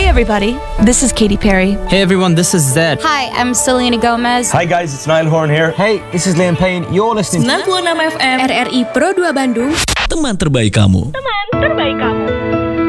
Hey everybody, this is Katy Perry. Hey everyone, this is Zed. Hi, I'm Selena Gomez. Hi guys, it's Niall Horn here. Hey, this is Liam Payne. You're listening to 96 FM RRI Pro 2 Bandung. Teman terbaik kamu. Teman terbaik kamu.